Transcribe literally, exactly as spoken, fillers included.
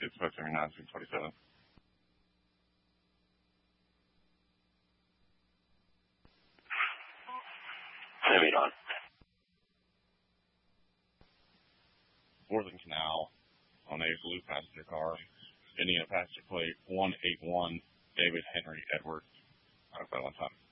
States five seventy-nine, six twenty-seven. Heavy on. Northern Canal on a blue passenger car. Indiana passenger plate one eight one, David Henry Edwards. Out of that one time.